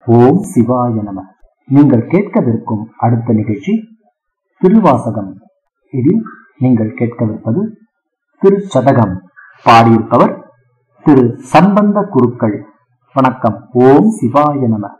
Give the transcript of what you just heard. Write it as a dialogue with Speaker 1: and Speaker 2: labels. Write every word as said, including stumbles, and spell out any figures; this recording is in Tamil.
Speaker 1: ஓம் சிவாய நம. நீங்கள் கேட்கவிருக்கும் அடுத்த நிகழ்ச்சி திருவாசகம். இதில் நீங்கள் கேட்கவிருப்பது திருச்சதகம். பாடியிருப்பவர் திரு சம்பந்த குருக்கள். வணக்கம். ஓம் சிவாய நம.